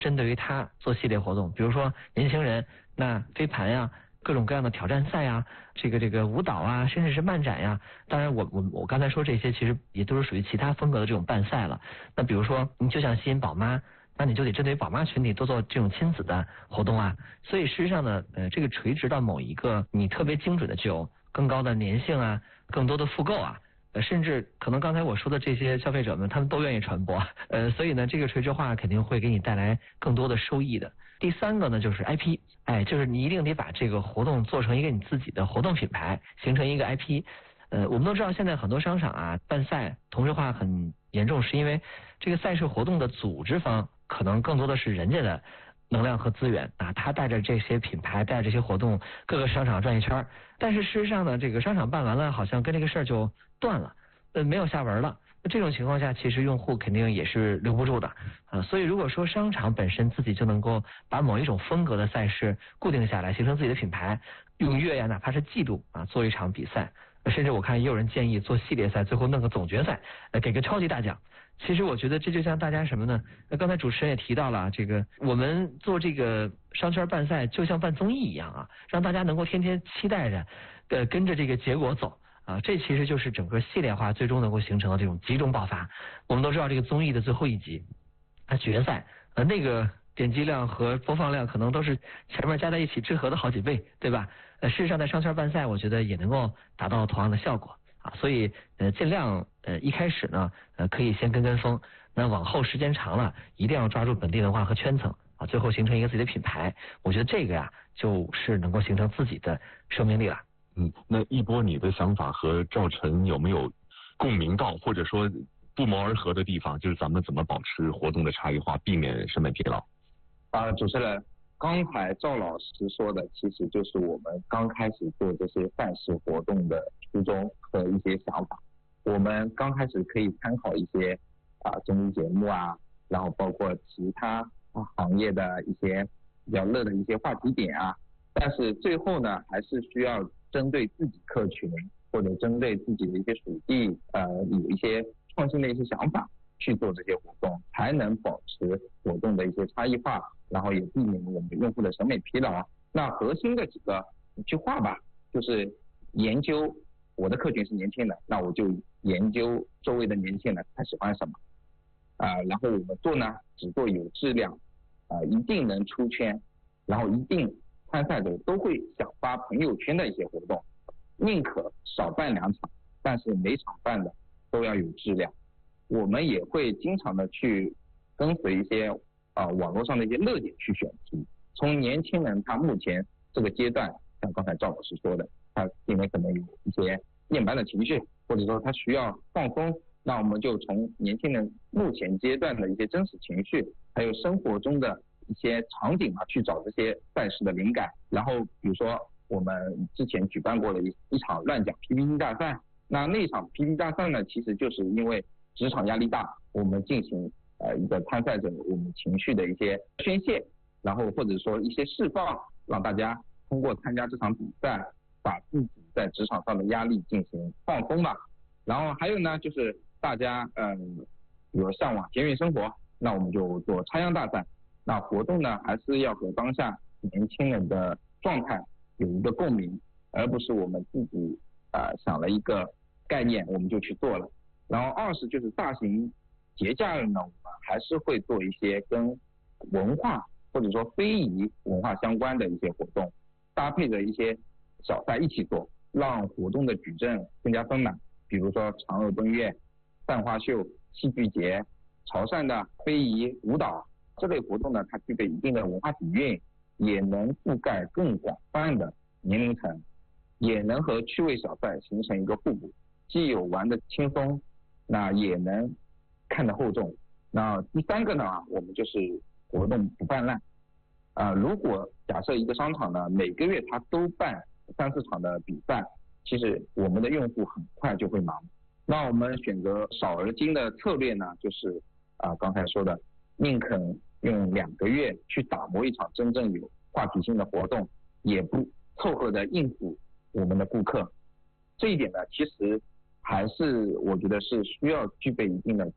针对于他做系列活动，比如说年轻人那飞盘呀、各种各样的挑战赛啊，这个舞蹈啊，甚至是漫展呀。当然我刚才说这些其实也都是属于其他风格的这种办赛了。那比如说你就想吸引宝妈，那你就得针对宝妈群体多做这种亲子的活动啊。所以事实上呢，这个垂直到某一个你特别精准的具有更高的粘性啊，更多的复购啊。甚至可能刚才我说的这些消费者们，他们都愿意传播，所以呢，这个垂直化肯定会给你带来更多的收益的。第三个呢，就是 IP， 就是你一定得把这个活动做成一个你自己的活动品牌，形成一个 IP。我们都知道现在很多商场啊办赛同质化很严重，是因为这个赛事活动的组织方可能更多的是人家的能量和资源啊，他带着这些品牌，带着这些活动，各个商场转一圈。但是事实上呢，这个商场办完了，好像跟这个事儿就断了，没有下文了。这种情况下，其实用户肯定也是留不住的所以如果说商场本身自己就能够把某一种风格的赛事固定下来，形成自己的品牌，用月呀，哪怕是季度做一场比赛，甚至我看也有人建议做系列赛，最后弄个总决赛，给个超级大奖。其实我觉得这就像大家什么呢？刚才主持人也提到了，这个我们做这个商圈办赛就像办综艺一样啊，让大家能够天天期待着，跟着这个结果走啊，这其实就是整个系列化最终能够形成的这种集中爆发。我们都知道这个综艺的最后一集，决赛那个点击量和播放量可能都是前面加在一起之和的好几倍，对吧？事实上在商圈办赛，我觉得也能够达到同样的效果。所以尽量一开始呢可以先跟风，那往后时间长了，一定要抓住本地文化和圈层最后形成一个自己的品牌。我觉得这个呀，就是能够形成自己的生命力了。 那一波你的想法和赵晨有没有共鸣到，或者说不谋而合的地方？就是咱们怎么保持活动的差异化，避免审美疲劳？ 主持人，刚才赵老师说的，其实就是我们刚开始做这些赛事活动的初衷和一些想法。我们刚开始可以参考一些综艺节目然后包括其他行业的一些比较热的一些话题点但是最后呢，还是需要针对自己客群或者针对自己的一些属地有一些创新的一些想法去做这些活动，才能保持活动的一些差异化，然后也避免我们用户的审美疲劳。那核心的几个一句话吧，就是研究我的客群是年轻人，那我就研究周围的年轻人他喜欢什么然后我们做呢，只做有质量一定能出圈，然后一定参赛者都会想发朋友圈的一些活动，宁可少办2场，但是每场办的都要有质量。我们也会经常的去跟随一些网络上的一些热点去选题，从年轻人他目前这个阶段，像刚才赵老师说的，他因为可能有一些厌班的情绪，或者说他需要放松，那我们就从年轻人目前阶段的一些真实情绪，还有生活中的一些场景去找这些赛事的灵感。然后比如说我们之前举办过的一场乱讲 PPT 大赛，那场 PPT 大赛呢，其实就是因为职场压力大，我们进行一个参赛者我们情绪的一些宣泄，然后或者说一些释放，让大家通过参加这场比赛，把自己在职场上的压力进行放松吧。然后还有呢，就是大家比如向往田园生活，那我们就做插秧大赛。那活动呢，还是要和当下年轻人的状态有一个共鸣，而不是我们自己想了一个概念我们就去做了。然后20就是大型节假日呢，我们还是会做一些跟文化或者说非遗文化相关的一些活动，搭配着一些小赛一起做，让活动的矩阵更加丰满。比如说嫦娥奔月、散花秀、戏剧节、潮汕的非遗舞蹈这类活动呢，它具备一定的文化底蕴，也能覆盖更广泛的年龄层，也能和趣味小赛形成一个互补，既有玩的轻松，那也能看得厚重。那第3个呢，我们就是活动不泛滥如果假设一个商场呢，每个月它都办3、4场的比赛，其实我们的用户很快就会忙。那我们选择少而精的策略呢，就是刚才说的，宁肯用2个月去打磨一场真正有话题性的活动，也不凑合的应付我们的顾客。这一点呢，其实还是我觉得是需要具备一定的